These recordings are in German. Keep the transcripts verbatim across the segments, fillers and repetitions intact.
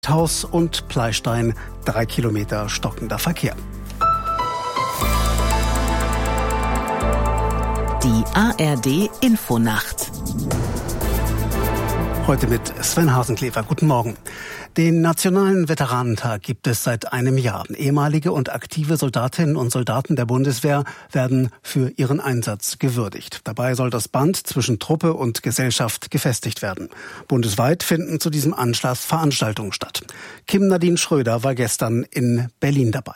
Haus und Pleystein, drei Kilometer stockender Verkehr. Die A R D-Infonacht. Heute mit Sven Hasenklever. Guten Morgen. Den Nationalen Veteranentag gibt es seit einem Jahr. Ehemalige und aktive Soldatinnen und Soldaten der Bundeswehr werden für ihren Einsatz gewürdigt. Dabei soll das Band zwischen Truppe und Gesellschaft gefestigt werden. Bundesweit finden zu diesem Anlass Veranstaltungen statt. Kim Nadine Schröder war gestern in Berlin dabei.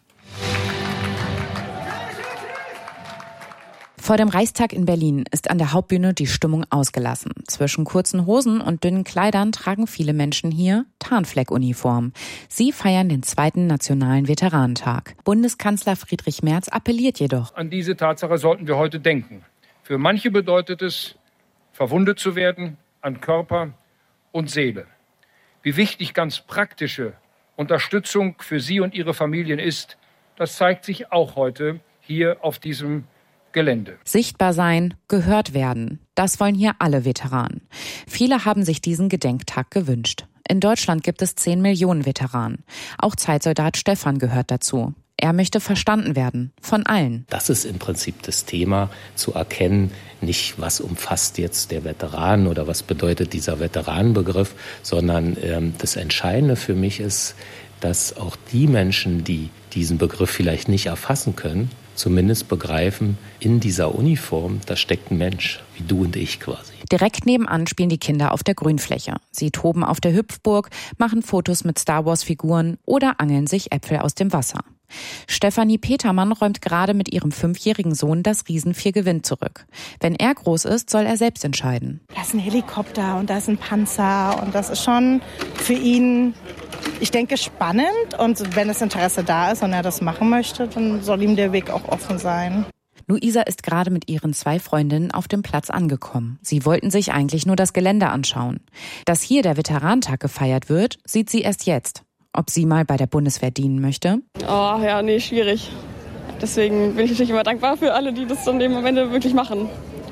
Vor dem Reichstag in Berlin ist an der Hauptbühne die Stimmung ausgelassen. Zwischen kurzen Hosen und dünnen Kleidern tragen viele Menschen hier Tarnfleckuniform. Sie feiern den zweiten Nationalen Veteranentag. Bundeskanzler Friedrich Merz appelliert jedoch: An diese Tatsache sollten wir heute denken. Für manche bedeutet es, verwundet zu werden an Körper und Seele. Wie wichtig ganz praktische Unterstützung für Sie und Ihre Familien ist, das zeigt sich auch heute hier auf diesem Gelände. Sichtbar sein, gehört werden. Das wollen hier alle Veteranen. Viele haben sich diesen Gedenktag gewünscht. In Deutschland gibt es zehn Millionen Veteranen. Auch Zeitsoldat Stefan gehört dazu. Er möchte verstanden werden, von allen. Das ist im Prinzip das Thema, zu erkennen, nicht was umfasst jetzt der Veteran oder was bedeutet dieser Veteranenbegriff, sondern ähm, das Entscheidende für mich ist, dass auch die Menschen, die diesen Begriff vielleicht nicht erfassen können, zumindest begreifen, in dieser Uniform, da steckt ein Mensch, wie du und ich quasi. Direkt nebenan spielen die Kinder auf der Grünfläche. Sie toben auf der Hüpfburg, machen Fotos mit Star-Wars-Figuren oder angeln sich Äpfel aus dem Wasser. Stefanie Petermann räumt gerade mit ihrem fünfjährigen Sohn das Riesenviergewind zurück. Wenn er groß ist, soll er selbst entscheiden. Da ist ein Helikopter und da ist ein Panzer und das ist schon für ihn, ich denke, spannend. Und wenn das Interesse da ist und er das machen möchte, dann soll ihm der Weg auch offen sein. Luisa ist gerade mit ihren zwei Freundinnen auf dem Platz angekommen. Sie wollten sich eigentlich nur das Gelände anschauen. Dass hier der Veteranentag gefeiert wird, sieht sie erst jetzt. Ob sie mal bei der Bundeswehr dienen möchte? Oh ja, nee, schwierig. Deswegen bin ich natürlich immer dankbar für alle, die das dann am Ende wirklich machen.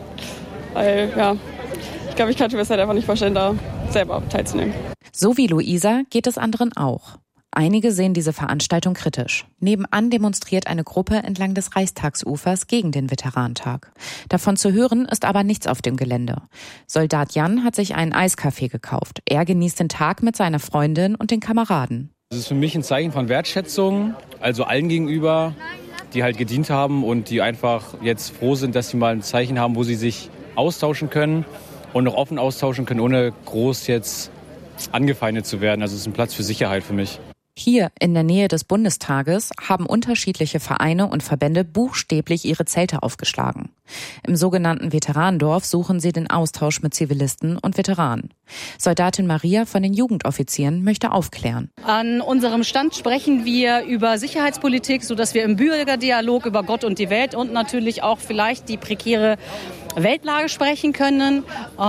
Weil, ja, ich glaube, ich könnte mir das halt einfach nicht vorstellen, da selber teilzunehmen. So wie Luisa geht es anderen auch. Einige sehen diese Veranstaltung kritisch. Nebenan demonstriert eine Gruppe entlang des Reichstagsufers gegen den Veteranentag. Davon zu hören ist aber nichts auf dem Gelände. Soldat Jan hat sich einen Eiskaffee gekauft. Er genießt den Tag mit seiner Freundin und den Kameraden. Das ist für mich ein Zeichen von Wertschätzung, also allen gegenüber, die halt gedient haben und die einfach jetzt froh sind, dass sie mal ein Zeichen haben, wo sie sich austauschen können und auch offen austauschen können, ohne groß jetzt angefeindet zu werden. Also es ist ein Platz für Sicherheit für mich. Hier in der Nähe des Bundestages haben unterschiedliche Vereine und Verbände buchstäblich ihre Zelte aufgeschlagen. Im sogenannten Veteranendorf suchen sie den Austausch mit Zivilisten und Veteranen. Soldatin Maria von den Jugendoffizieren möchte aufklären. An unserem Stand sprechen wir über Sicherheitspolitik, sodass wir im Bürgerdialog über Gott und die Welt und natürlich auch vielleicht die prekäre Weltlage sprechen können,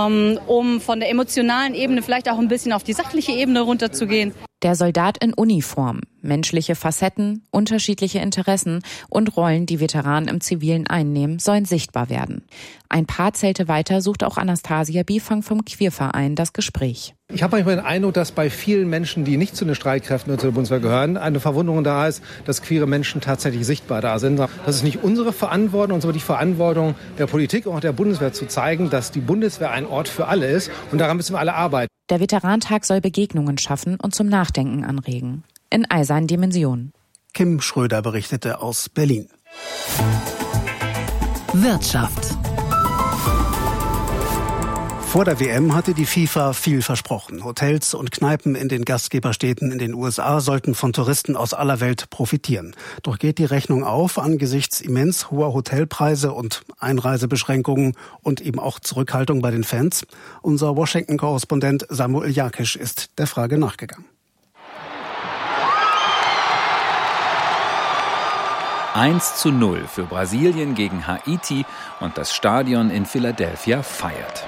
um von der emotionalen Ebene vielleicht auch ein bisschen auf die sachliche Ebene runterzugehen. Der Soldat in Uniform, menschliche Facetten, unterschiedliche Interessen und Rollen, die Veteranen im Zivilen einnehmen, sollen sichtbar werden. Ein paar Zelte weiter sucht auch Anastasia Bifang vom Queerverein das Gespräch. Ich habe manchmal den Eindruck, dass bei vielen Menschen, die nicht zu den Streitkräften oder zur Bundeswehr gehören, eine Verwunderung da ist, dass queere Menschen tatsächlich sichtbar da sind. Das ist nicht unsere Verantwortung, sondern die Verantwortung der Politik und auch der Bundeswehr zu zeigen, dass die Bundeswehr ein Ort für alle ist. Und daran müssen wir alle arbeiten. Der Veteranentag soll Begegnungen schaffen und zum Nachdenken anregen. In all seinen Dimensionen. Kim Schröder berichtete aus Berlin. Wirtschaft. Vor der W M hatte die FIFA viel versprochen. Hotels und Kneipen in den Gastgeberstädten in den U S A sollten von Touristen aus aller Welt profitieren. Doch geht die Rechnung auf angesichts immens hoher Hotelpreise und Einreisebeschränkungen und eben auch Zurückhaltung bei den Fans? Unser Washington-Korrespondent Samuel Jakisch ist der Frage nachgegangen. eins zu null für Brasilien gegen Haiti und das Stadion in Philadelphia feiert.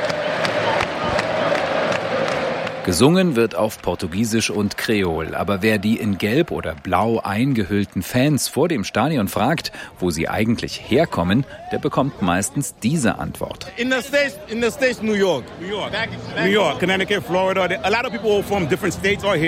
Gesungen wird auf Portugiesisch und Kreol, aber wer die in Gelb oder Blau eingehüllten Fans vor dem Stadion fragt, wo sie eigentlich herkommen, der bekommt meistens diese Antwort. In the States, in the States, New York. New York. New York, Connecticut, Florida. A lot of people from different states are here.